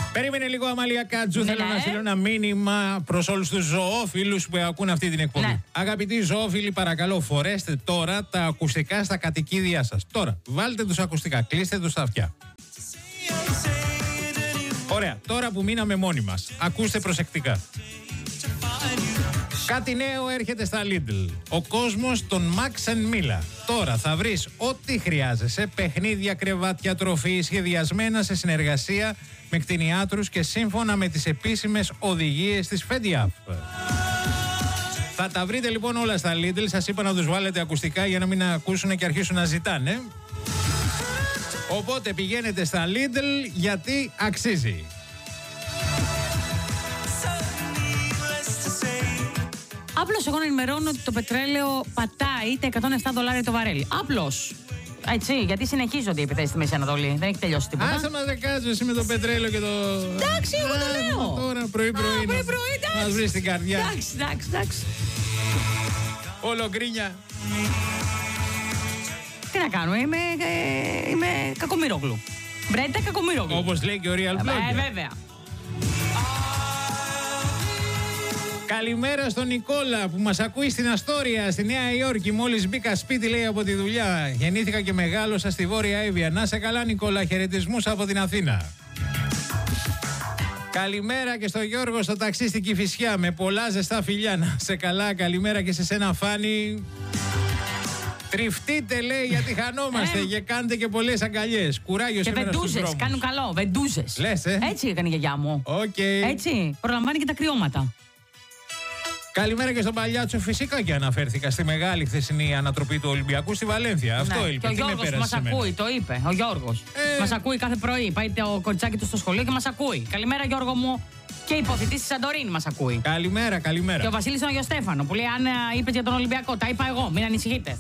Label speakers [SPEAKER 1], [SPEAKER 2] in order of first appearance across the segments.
[SPEAKER 1] Περίμενε λίγο, Αμαλία Κάτζου. Θέλω να στείλω ένα μήνυμα προς όλους τους ζωόφιλους που ακούν αυτή την εκπομπή. Ναι. Αγαπητοί ζωόφιλοι, παρακαλώ, φορέστε τώρα τα ακουστικά στα κατοικίδια σας. Τώρα, βάλτε τους ακουστικά, κλείστε τους τα αυτιά. Ωραία, τώρα που μείναμε μόνοι μας, ακούστε προσεκτικά. Κάτι νέο έρχεται στα Lidl. Ο κόσμος των Max & Mila. Τώρα θα βρεις ό,τι χρειάζεσαι, παιχνίδια, κρεβάτια, τροφή, σχεδιασμένα σε συνεργασία με κτηνιάτρους και σύμφωνα με τις επίσημες οδηγίες της FEDIAF. Θα τα βρείτε λοιπόν όλα στα Lidl. Σας είπα να τους βάλετε ακουστικά για να μην ακούσουν και αρχίσουν να ζητάνε. Οπότε πηγαίνετε στα Lidl γιατί αξίζει.
[SPEAKER 2] Απλώς εγώ να ενημερώνω ότι το πετρέλαιο πατάει τα $107 το βαρέλι. Απλώς. Έτσι, γιατί συνεχίζονται οι επιθέσεις στη Μέση Ανατολή. Δεν έχει τελειώσει τίποτα.
[SPEAKER 1] Άσε μας δεκάζω εσύ με το πετρέλαιο και το...
[SPEAKER 2] Εντάξει, εγώ το λέω.
[SPEAKER 1] Τώρα πρωί-πρωί. Μας βρεις την καρδιά.
[SPEAKER 2] Εντάξει.
[SPEAKER 1] Όλο γκρίνια.
[SPEAKER 2] Τι να κάνουμε, είμαι Κακομοίρογλου. Μπρέντα Κακομοίρογλου.
[SPEAKER 1] Όπως λέει και ο Real Blogger.
[SPEAKER 2] Βέβαια.
[SPEAKER 1] Καλημέρα στον Νικόλα που μας ακούει στην Αστόρια, στη Νέα Υόρκη. Μόλις μπήκα σπίτι, λέει, από τη δουλειά. Γεννήθηκα και μεγάλωσα στη Βόρεια Εύβοια. Να σε καλά, Νικόλα. Χαιρετισμούς από την Αθήνα. Καλημέρα και στο Γιώργο στο ταξί στην Κηφισιά. Με πολλά ζεστά φιλιά. Να σε καλά. Καλημέρα και σε σένα, Φάνη. Τριφτείτε, λέει, γιατί χανόμαστε και κάντε και πολλές αγκαλιές. Κουράγιο
[SPEAKER 2] και
[SPEAKER 1] σήμερα στους δρόμους.
[SPEAKER 2] Κάνουν καλό, βεντούζες.
[SPEAKER 1] Λες,
[SPEAKER 2] Έτσι έκανε η γιαγιά μου. Έτσι, προλαμβάνει και τα κρυώματα.
[SPEAKER 1] Καλημέρα και στον Παλιάτσο. Φυσικά και αναφέρθηκα στη μεγάλη χθεσινή ανατροπή του Ολυμπιακού στη Βαλένθια. Ναι. Αυτό έλειπε.
[SPEAKER 2] Και ο Γιώργος μας ακούει, το είπε. Ο Γιώργος. Μας ακούει κάθε πρωί. Πάει το κοριτσάκι του στο σχολείο και μας ακούει. Καλημέρα, Γιώργο μου. Και υποθητής στη Σαντορίνη μας ακούει.
[SPEAKER 1] Καλημέρα.
[SPEAKER 2] Και ο Βασίλης τον Αγιο Στέφανο που λέει: αν είπες για τον Ολυμπιακό, τα είπα εγώ. Μην ανησυχείτε.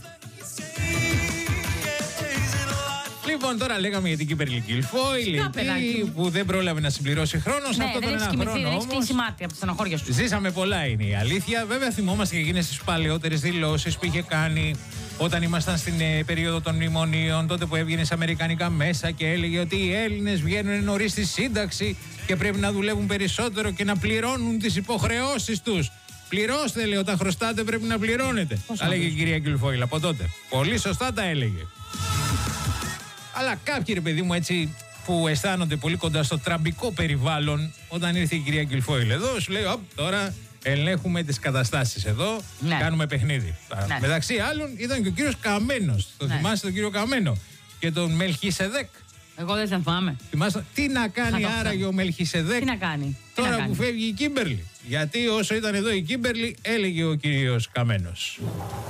[SPEAKER 1] Λοιπόν, τώρα λέγαμε για την Κίμπερλι Γκιλφόιλ, που δεν πρόλαβε να συμπληρώσει χρόνο.
[SPEAKER 2] Ναι,
[SPEAKER 1] αυτό
[SPEAKER 2] δεν
[SPEAKER 1] τον ένα χρόνο.
[SPEAKER 2] Δεν έχει κλείσει μάτι από τη στενοχώρια σου.
[SPEAKER 1] Ζήσαμε πολλά, είναι η αλήθεια. Βέβαια, θυμόμαστε και εκείνες τις παλαιότερες δηλώσεις που είχε κάνει όταν ήμασταν στην περίοδο των μνημονίων. Τότε που έβγαινε σε αμερικανικά μέσα και έλεγε ότι οι Έλληνες βγαίνουν νωρίς στη σύνταξη και πρέπει να δουλεύουν περισσότερο και να πληρώνουν τις υποχρεώσεις τους. Πληρώστε, λέει, όταν χρωστάτε πρέπει να πληρώνετε. Τα έλεγε η κυρία Γκιλφόιλ από τότε. Πολύ σωστά τα έλεγε. Αλλά κάποιοι, ρε παιδί μου, έτσι που αισθάνονται πολύ κοντά στο τραμπικό περιβάλλον, όταν ήρθε η κυρία Γκιλφόιλ εδώ, σου λέει: τώρα ελέγχουμε τις καταστάσεις εδώ, κάνουμε παιχνίδι. Ναι. Μεταξύ άλλων ήταν και ο κύριος Καμένος. Το θυμάστε τον κύριο Καμένο και τον Μελχισεδέκ.
[SPEAKER 2] Εγώ δεν θα θυμάμαι.
[SPEAKER 1] Θυμάστε τι να κάνει άραγε ο Μελχισεδέκ.
[SPEAKER 2] Τι να κάνει.
[SPEAKER 1] Τώρα που φεύγει η Κίμπερλι. Γιατί όσο ήταν εδώ η Κίμπερλι, έλεγε ο κύριος Καμένος.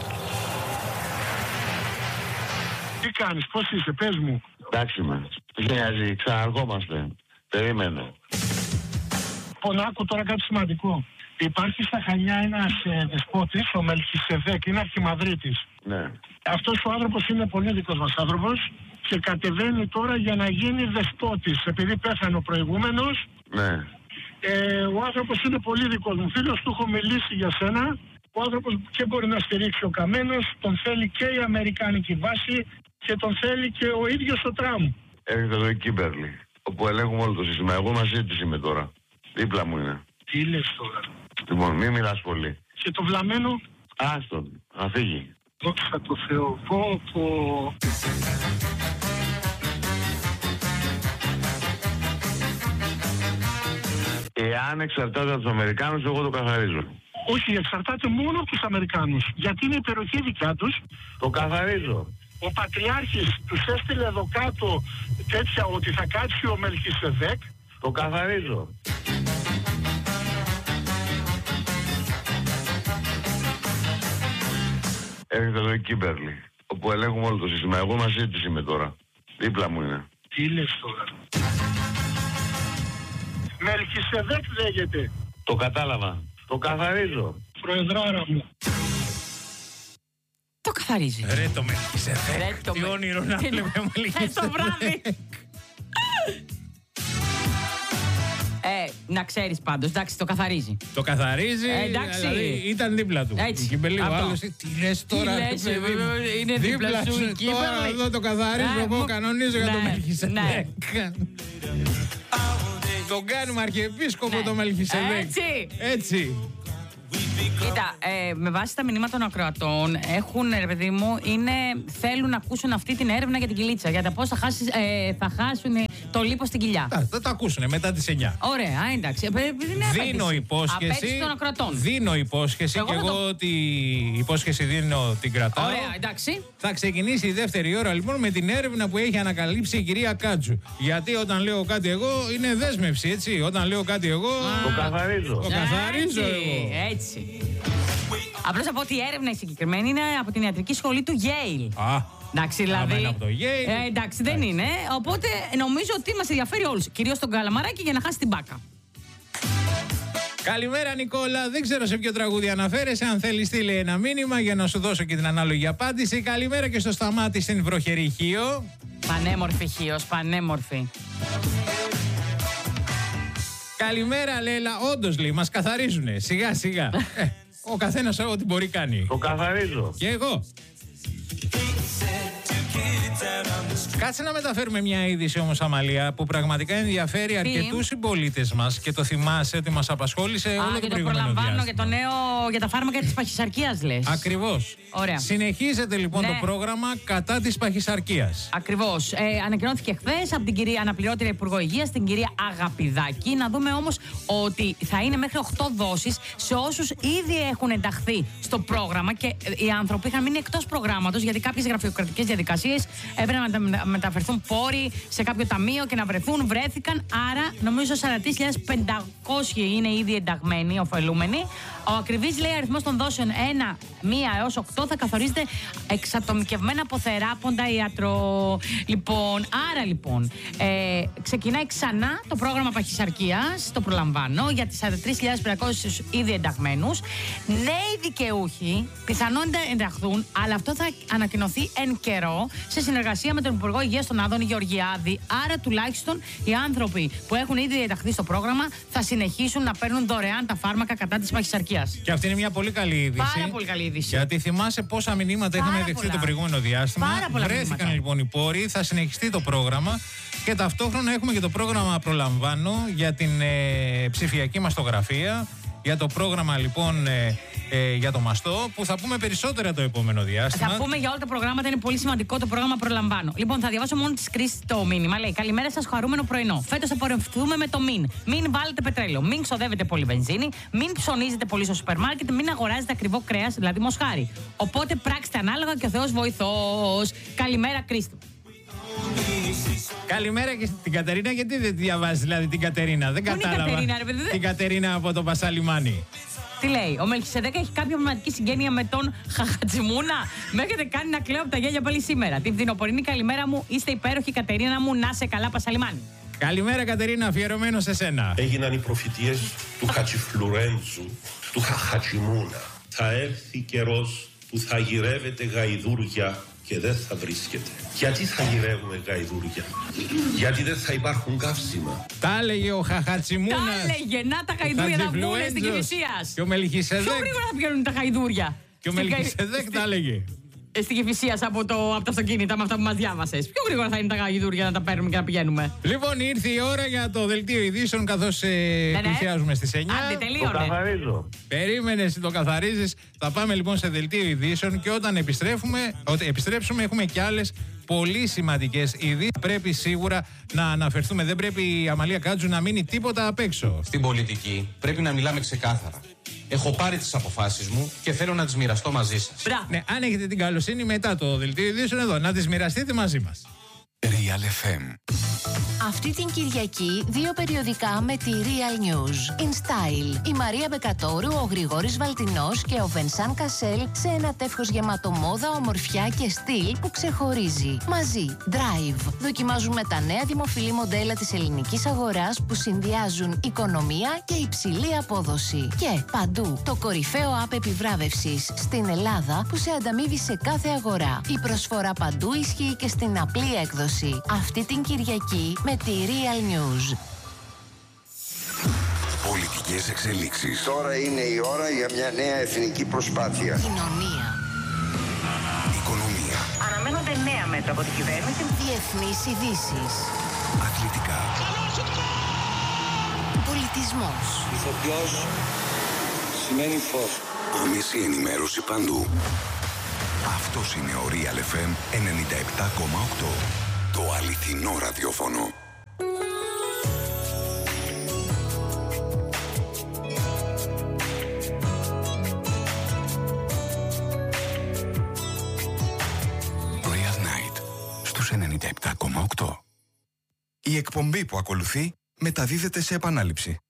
[SPEAKER 3] Τι κάνεις, πώς είσαι, πες μου.
[SPEAKER 4] Εντάξει με, νοιάζει, ξαναρχόμαστε. Περίμενε.
[SPEAKER 3] Λοιπόν, άκου τώρα κάτι σημαντικό. Υπάρχει στα Χανιά ένας δεσπότης, ο Μελχισεδέκ, είναι αρχιμαδρίτης.
[SPEAKER 4] Ναι.
[SPEAKER 3] Αυτός ο άνθρωπος είναι πολύ δικός μας άνθρωπος και κατεβαίνει τώρα για να γίνει δεσπότης. Επειδή πέθανε ο προηγούμενος,
[SPEAKER 4] ναι.
[SPEAKER 3] Ο άνθρωπος είναι πολύ δικός μου φίλος, του έχω μιλήσει για σένα. Ο άνθρωπος και μπορεί να στηρίξει ο Καμένος, τον θέλει και η αμερικάνικη βάση και τον θέλει και ο ίδιος ο Τραμπ.
[SPEAKER 4] Έρχεται εδώ η Κίμπερλι, όπου ελέγχουμε όλο το σύστημα. Εγώ μαζί της είμαι τώρα. Δίπλα μου είναι.
[SPEAKER 3] Τι λες τώρα.
[SPEAKER 4] Λοιπόν, μην μιλάς πολύ.
[SPEAKER 3] Και το βλαμμένο.
[SPEAKER 4] Άστον, να φύγει.
[SPEAKER 3] Δόξα τω Θεώ. Πω.
[SPEAKER 4] Εάν εξαρτάται από τους Αμερικάνους, εγώ το καθαρίζω.
[SPEAKER 3] Όχι, εξαρτάται μόνο από τους Αμερικάνους. Γιατί είναι η περιοχή δικιά τους.
[SPEAKER 4] Το καθαρίζω.
[SPEAKER 3] Ο Πατριάρχης τους έστειλε εδώ κάτω τέτοια ότι θα κάτσει ο Μελχισεδέκ.
[SPEAKER 4] Το καθαρίζω. Έρχεται εδώ η Κίμπερλι, όπου ελέγχουμε όλο το σύστημα. Εγώ μαζί της είμαι τώρα. Δίπλα μου είναι.
[SPEAKER 3] Τι λες τώρα. Μελχισεδέκ λέγεται.
[SPEAKER 4] Το κατάλαβα. Το καθαρίζω.
[SPEAKER 3] Προεδράρα μου.
[SPEAKER 2] Το καθαρίζει.
[SPEAKER 1] Ρε το Μελχισεδέκ. Τι όνειρο να βλέπουμε Μελχισεδέκ.
[SPEAKER 2] Το βράδυ. Να ξέρεις πάντως, εντάξει, το καθαρίζει.
[SPEAKER 1] Το καθαρίζει, δηλαδή ήταν δίπλα του.
[SPEAKER 2] Έτσι.
[SPEAKER 1] Η Κίμπερλι, ο άλλος, τι λες τώρα,
[SPEAKER 2] είναι δίπλα σου η Κίμπερλι.
[SPEAKER 1] Τώρα εδώ το καθαρίζω, εγώ κανονίζω για το Μελχισεδέκ. Τον κάνουμε αρχιεπίσκοπο το Μελχισεδέκ. Έτσι.
[SPEAKER 2] Κοίτα, με βάση τα μηνύματα των ακροατών έχουν, ρε παιδί μου, θέλουν να ακούσουν αυτή την έρευνα για την κυλίτσα. Για τα πώς θα χάσουν το λίπος στην κοιλιά.
[SPEAKER 1] Θα το ακούσουν μετά τις 9.
[SPEAKER 2] Ωραία, εντάξει.
[SPEAKER 1] Δίνω υπόσχεση.
[SPEAKER 2] Απέτηση των ακροατών.
[SPEAKER 1] Δίνω υπόσχεση και εγώ ότι η υπόσχεση δίνω την κρατάω.
[SPEAKER 2] Ωραία, εντάξει.
[SPEAKER 1] Θα ξεκινήσει η δεύτερη ώρα λοιπόν με την έρευνα που έχει ανακαλύψει η κυρία Κάτζου. Γιατί όταν λέω κάτι εγώ είναι δέσμευση, έτσι. Όταν λέω κάτι εγώ.
[SPEAKER 4] Το καθαρίζω.
[SPEAKER 1] Το καθαρίζω εγώ.
[SPEAKER 2] Έτσι. Απλώς από ότι η έρευνα η συγκεκριμένη είναι από την ιατρική σχολή του Yale. Εντάξει, δηλαδή.
[SPEAKER 1] Είναι από το Yale.
[SPEAKER 2] Εντάξει, δεν είναι. Οπότε νομίζω ότι μας ενδιαφέρει όλους. Κυρίως τον Καλαμαράκη για να χάσει την μπάκα.
[SPEAKER 1] Καλημέρα Νικόλα, δεν ξέρω σε ποιο τραγούδι αναφέρεσαι. Αν θέλεις στείλε ένα μήνυμα για να σου δώσω και την ανάλογη απάντηση. Καλημέρα και στο Σταμάτη στην βροχερή Χίο.
[SPEAKER 2] Πανέμορφη Χίος, πανέμορφη.
[SPEAKER 1] Καλημέρα Λέλα, όντως λέει, μας καθαρίζουνε, σιγά σιγά. Ο καθένας ό,τι μπορεί κάνει.
[SPEAKER 4] Το καθαρίζω.
[SPEAKER 1] Και εγώ. Κάτσε να μεταφέρουμε μια είδηση όμως, Αμαλία, που πραγματικά ενδιαφέρει αρκετούς συμπολίτες μας και το θυμάσαι ότι μας απασχόλησε όλο το προηγούμενο διάστημα.
[SPEAKER 2] Για το νέο, για τα φάρμακα της παχυσαρκίας λες.
[SPEAKER 1] Ακριβώς.
[SPEAKER 2] Ωραία.
[SPEAKER 1] Συνεχίζεται λοιπόν το πρόγραμμα κατά της παχυσαρκίας.
[SPEAKER 2] Ακριβώς. Ανακοινώθηκε χθες από την κυρία Αναπληρώτρια Υπουργό Υγείας, την κυρία Αγαπηδάκη. Να δούμε όμως ότι θα είναι μέχρι 8 δόσεις σε όσους ήδη έχουν ενταχθεί στο πρόγραμμα και οι άνθρωποι είχαν μείνει εκτός προγράμματος γιατί κάποιες γραφειοκρατικές διαδικασίες έπρεπε να μεταφερθούν πόροι σε κάποιο ταμείο και να βρέθηκαν. Άρα νομίζω 43.500 είναι ήδη ενταγμένοι, ωφελούμενοι. Ο ακριβής λέει αριθμός των δόσεων 1 έως 8 θα καθορίζεται εξατομικευμένα από θεράποντα ιατρό. Λοιπόν, άρα λοιπόν ξεκινάει ξανά το πρόγραμμα παχυσαρκίας, το προλαμβάνω, για τις 43.500 ήδη ενταγμένους. Νέοι δικαιούχοι πιθανόν να ενταχθούν, αλλά αυτό θα ανακοινωθεί εν καιρό σε συνεργασία με τον Υπουργό Υγείας τον Άδωνη Γεωργιάδη. Άρα τουλάχιστον οι άνθρωποι που έχουν ήδη ενταχθεί στο πρόγραμμα θα συνεχίσουν να παίρνουν δωρεάν τα φάρμακα κατά της παχυσαρκίας.
[SPEAKER 1] Και αυτή είναι μια πολύ καλή είδηση.
[SPEAKER 2] Πάρα πολύ καλή είδηση.
[SPEAKER 1] Γιατί θυμάσαι πόσα μηνύματα είχαμε δεχτεί το προηγούμενο διάστημα. Βρέθηκαν λοιπόν οι πόροι, θα συνεχιστεί το πρόγραμμα και ταυτόχρονα έχουμε και το πρόγραμμα Προλαμβάνω για την ψηφιακή μαστογραφία. Για το πρόγραμμα λοιπόν για το μαστό, που θα πούμε περισσότερα το επόμενο διάστημα.
[SPEAKER 2] Θα πούμε για όλα τα προγράμματα, είναι πολύ σημαντικό το πρόγραμμα Προλαμβάνω. Λοιπόν, θα διαβάσω μόνο τη κρίση το μήνυμα. Λέει: καλημέρα σας, χαρούμενο πρωινό. Φέτος θα πορευτούμε με το μην. Μην βάλετε πετρέλαιο. Μην ξοδεύετε πολύ βενζίνη. Μην ψωνίζετε πολύ στο σούπερ μάρκετ. Μην αγοράζετε ακριβό κρέας, δηλαδή μοσχάρι. Οπότε πράξτε ανάλογα και ο Θεός βοηθός. Καλημέρα, Κρίστο.
[SPEAKER 1] Καλημέρα και στην Κατερίνα, γιατί δεν τη διαβάζει δηλαδή την Κατερίνα? Δεν κατάλαβα.
[SPEAKER 2] Κατερίνα, ρε, παιδί,
[SPEAKER 1] την Κατερίνα από το Πασαλιμάνι.
[SPEAKER 2] Τι λέει, ο Μελχισεδέκ έχει κάποια πραγματική συγγένεια με τον Χαχατζημούνα? Με έχετε κάνει να κλαίω από τα γέλια πάλι σήμερα. Την φθινοπορεινή καλημέρα μου, είστε υπέροχη Κατερίνα μου, να σε καλά Πασαλιμάνι.
[SPEAKER 1] Καλημέρα Κατερίνα, αφιερωμένο σε σένα.
[SPEAKER 5] Έγιναν οι προφητείες του Χατσιφλουρέντζου, του Χαχατζημούνα. Θα έρθει καιρός που θα γυρεύετε γαϊδούρια και δεν θα βρίσκεται. Γιατί θα γυρεύουμε γαϊδούρια? Γιατί δεν θα υπάρχουν καύσιμα.
[SPEAKER 1] Τα έλεγε ο Χαχατσιμούνας.
[SPEAKER 2] Τα έλεγε, να τα γαϊδούρια να βγουν στην Κηφισίας.
[SPEAKER 1] Και ο Μελχισεδέκ.
[SPEAKER 2] Πιο γρήγορα θα πηγαίνουν τα γαϊδούρια.
[SPEAKER 1] Και ο Μελχισεδέκ τα έλεγε.
[SPEAKER 2] Στην Κηφισίας από τα αυτοκίνητα με αυτά που μας διάβασες. Πιο γρήγορα θα είναι τα γαϊδούρια να τα παίρνουμε και να πηγαίνουμε.
[SPEAKER 1] Λοιπόν, ήρθε η ώρα για το δελτίο ειδήσεων, καθώς πλησιάζουμε στις 9.
[SPEAKER 2] Άντε, τελείωνε.
[SPEAKER 4] Το καθαρίζω.
[SPEAKER 1] Περίμενε, εσύ το καθαρίζεις. Θα πάμε λοιπόν σε δελτίο ειδήσεων και όταν επιστρέψουμε έχουμε και άλλες πολύ σημαντικές ειδήσεις. Πρέπει σίγουρα να αναφερθούμε. Δεν πρέπει η Αμαλία Κάτζου να μείνει τίποτα απ' έξω.
[SPEAKER 6] Στην πολιτική πρέπει να μιλάμε ξεκάθαρα. Έχω πάρει τις αποφάσεις μου και θέλω να τις μοιραστώ μαζί σας.
[SPEAKER 1] Ναι, αν έχετε την καλοσύνη μετά το δελτίο ειδήσεων εδώ, να τις μοιραστείτε μαζί μας.
[SPEAKER 7] Real FM.
[SPEAKER 8] Αυτή την Κυριακή 2 περιοδικά με τη Real News. In Style. Η Μαρία Μπεκατόρου, ο Γρηγόρης Βαλτινός και ο Βενσάν Κασέλ σε ένα τεύχος γεμάτο μόδα, ομορφιά και στυλ που ξεχωρίζει. Μαζί. Drive. Δοκιμάζουμε τα νέα δημοφιλή μοντέλα της ελληνικής αγοράς που συνδυάζουν οικονομία και υψηλή απόδοση. Και παντού. Το κορυφαίο app επιβράβευσης στην Ελλάδα που σε ανταμείβει σε κάθε αγορά. Η προσφορά παντού ισχύει και στην απλή έκδοση. Αυτή την Κυριακή με τη Real News.
[SPEAKER 7] Πολιτικές εξελίξεις.
[SPEAKER 9] Τώρα είναι η ώρα για μια νέα εθνική προσπάθεια.
[SPEAKER 8] Κοινωνία.
[SPEAKER 7] Οικονομία.
[SPEAKER 10] Αναμένονται νέα μέτρα από την κυβέρνηση.
[SPEAKER 8] Διεθνείς ειδήσεις.
[SPEAKER 7] Αθλητικά.
[SPEAKER 8] Πολιτισμός.
[SPEAKER 11] Ηθοποιός σημαίνει φως.
[SPEAKER 7] Άμεση ενημέρωση παντού. Αυτός είναι ο Real FM 97,8. Το αληθινό ραδιόφωνο. Real Night στους 97,8. Η εκπομπή που ακολουθεί μεταδίδεται σε επανάληψη.